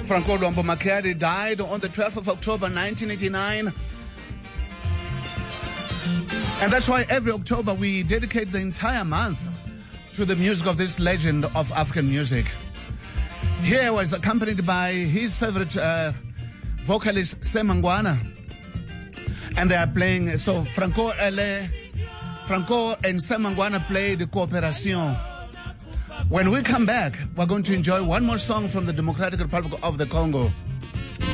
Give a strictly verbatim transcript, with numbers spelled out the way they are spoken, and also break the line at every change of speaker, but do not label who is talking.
Franco Luambo Makiadi died on the twelfth of October nineteen eighty-nine. And that's why every October we dedicate the entire month to the music of this legend of African music. Here was accompanied by his favorite uh, vocalist, Sam Mangwana. And they are playing, so Franco, Ele, Franco and Sam Mangwana played Coopération. When we come back, we're going to enjoy one more song from the Democratic Republic of the Congo.